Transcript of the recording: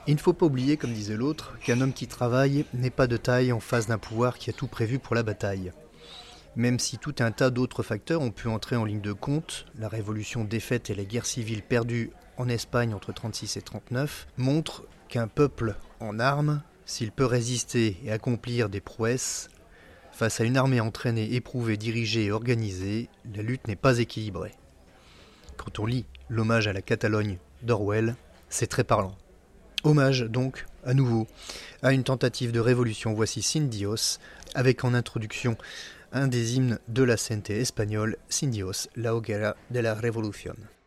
Il ne faut pas oublier, comme disait l'autre, qu'un homme qui travaille n'est pas de taille en face d'un pouvoir qui a tout prévu pour la bataille. Même si tout un tas d'autres facteurs ont pu entrer en ligne de compte, la révolution défaite et la guerre civile perdue en Espagne entre 36 et 39 montrent qu'un peuple en armes, s'il peut résister et accomplir des prouesses, face à une armée entraînée, éprouvée, dirigée et organisée, la lutte n'est pas équilibrée. Quand on lit l'hommage à la Catalogne d'Orwell, c'est très parlant. Hommage donc, à nouveau, à une tentative de révolution. Voici Sin Dios, avec en introduction un des hymnes de la CNT espagnole, Sin Dios, la hoguera de la revolución.